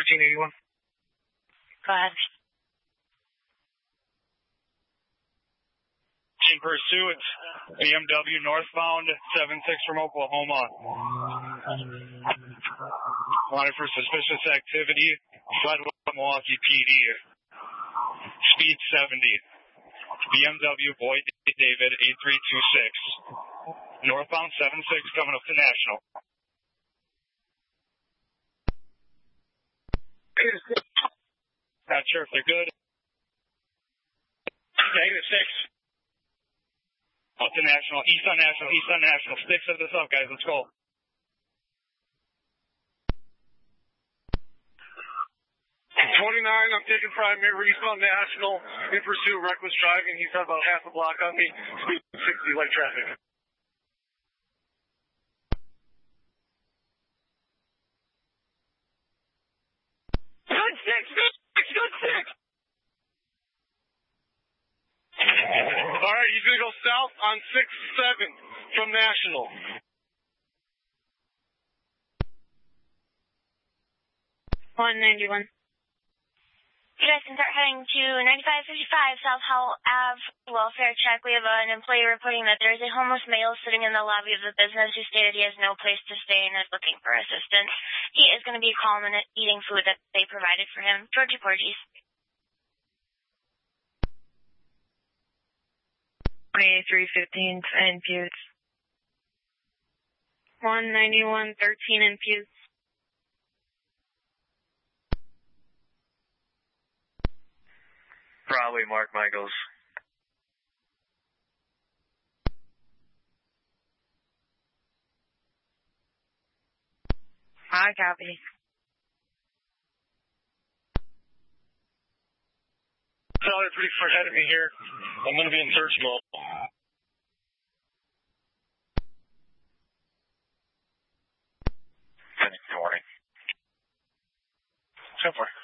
1381. Go ahead. In pursuit, BMW northbound, 76 from Oklahoma. Wanted for suspicious activity, Glenwood, Milwaukee PD. Speed 70. BMW Boyd David 8326. Northbound 76 coming up to National. Not sure if they're good. -6. Up to National, east on National, east on National. Stick set this up, guys. Let's go. I'm taking primary east on National. In pursuit, reckless driving. He's got about half a block on me. Speed 60, light traffic. Good 6. All right, he's going to go south on 6-7 from National. $191. You guys can start heading to 9555 South Howell Ave, welfare check. We have an employee reporting that there is a homeless male sitting in the lobby of the business who stated he has no place to stay and is looking for assistance. He is going to be calm and eating food that they provided for him. Georgie Porgies. 2315 in Buttes. 19113 in Buttes. Probably Mark Michaels. I copy. They're pretty far ahead of me here. I'm going to be in search mode. Good morning. So far.